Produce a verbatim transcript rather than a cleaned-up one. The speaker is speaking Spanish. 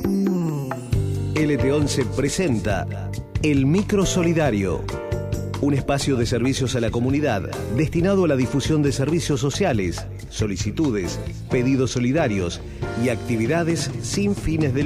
L T once presenta El Micro Solidario, un espacio de servicios a la comunidad destinado a la difusión de servicios sociales, solicitudes, pedidos solidarios y actividades sin fines de